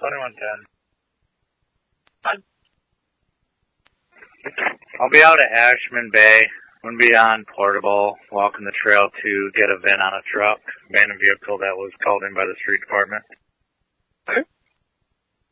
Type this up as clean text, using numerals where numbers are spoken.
2110. I'll be out at Ashman Bay. I'm going to be on Portable, walking the trail to get a VIN on a truck, abandoned vehicle that was called in by the street department.